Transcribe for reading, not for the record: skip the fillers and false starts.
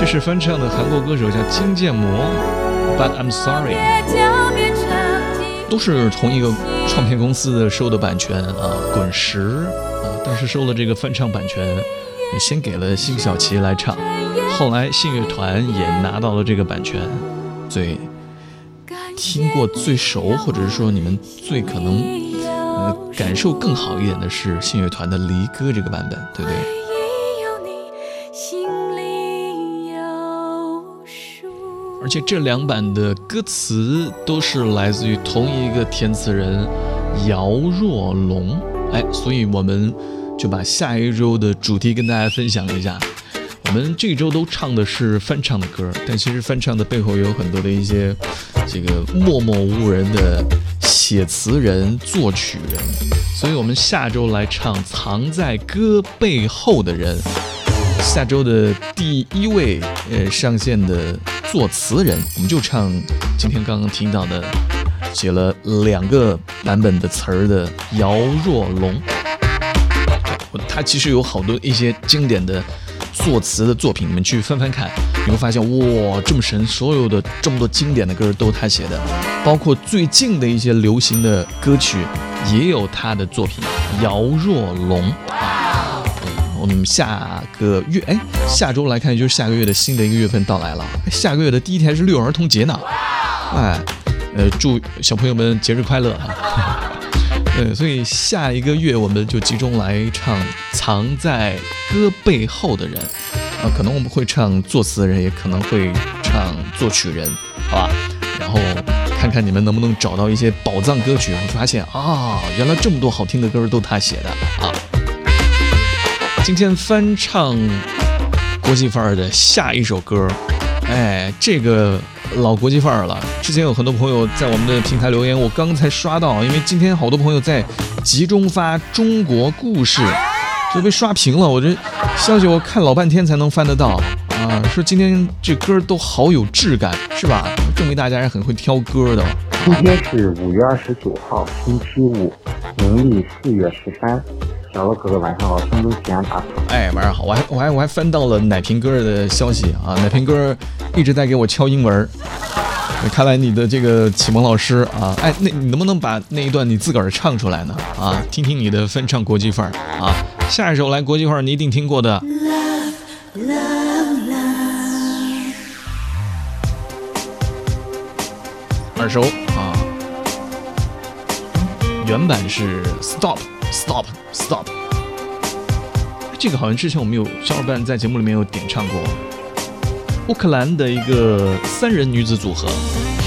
这是翻唱的韩国歌手叫金建模 But I'm Sorry， 都是同一个创片公司的收的版权啊，滚石啊，当时收了这个翻唱版权，也先给了辛晓琪来唱，后来信乐团也拿到了这个版权。最听过最熟，或者是说你们最可能感受更好一点的是信乐团的《离歌》这个版本，对不对？而且这两版的歌词都是来自于同一个填词人姚若龙，所以我们就把下一周的主题跟大家分享一下。我们这周都唱的是翻唱的歌，但其实翻唱的背后有很多的一些这个默默无人的写词人、作曲人，所以我们下周来唱藏在歌背后的人。下周的第一位上线的作词人，我们就唱今天刚刚听到的写了2个版本的词儿的姚若龙。他其实有好多一些经典的作词的作品，你们去翻翻看，你会发现哇，这么神，所有的这么多经典的歌都是他写的，包括最近的一些流行的歌曲也有他的作品。姚若龙我们下个月下周来看，就是下个月的新的一个月份到来了。下个月的第一天是6儿童节呢，祝小朋友们节日快乐啊！所以下一个月我们就集中来唱藏在歌背后的人可能我们会唱作词人，也可能会唱作曲人，好吧？然后看看你们能不能找到一些宝藏歌曲，会发现原来这么多好听的歌都他写的啊！今天翻唱国际范儿的下一首歌，这个老国际范儿了。之前有很多朋友在我们的平台留言，我刚才刷到，因为今天好多朋友在集中发中国故事，就被刷屏了。我这消息我看老半天才能翻得到说今天这歌都好有质感，是吧？证明大家是很会挑歌的。 今天是5月29号，星期五，农历4月13。小乐哥哥晚上好，郑州吉安打卡。 晚上好，我还翻到了奶瓶哥的消息啊，奶瓶哥一直在给我敲英文，看来你的这个启蒙老师啊，那你能不能把那一段你自个儿唱出来呢？听听你的翻唱国际范儿啊，下一首来国际范儿你一定听过的。耳熟原版是 Stop Stop Stop， 这个好像之前我们有小伙伴在节目里面有点唱过，乌克兰的一个3人女子组合。